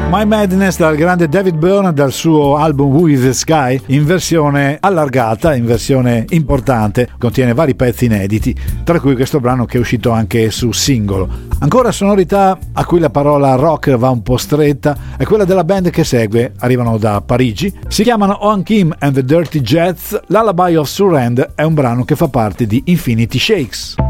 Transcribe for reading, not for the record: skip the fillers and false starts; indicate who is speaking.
Speaker 1: My Madness dal grande David Byrne dal suo album Who is the Sky, in versione allargata, in versione importante, contiene vari pezzi inediti, tra cui questo brano che è uscito anche su singolo. Ancora sonorità a cui la parola rock va un po' stretta è quella della band che segue, arrivano da Parigi, si chiamano Owen Kim and the Dirty Jets. Lullaby of Surrender è un brano che fa parte di Infinity Shakes.